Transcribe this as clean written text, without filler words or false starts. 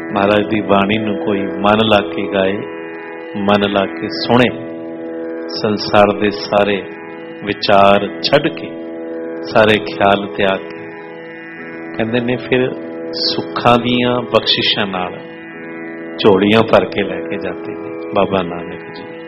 महाराज की बाणी नूं कोई मन ला के गाए, मन ला के सुने, संसार दे सारे विचार छड़ के, सारे ख्याल त्याग के, कहंदे ने फिर सुखां दीआं बख्शिशां नाल झोलियां भर के लैके जाते हैं बाबा नानक जी।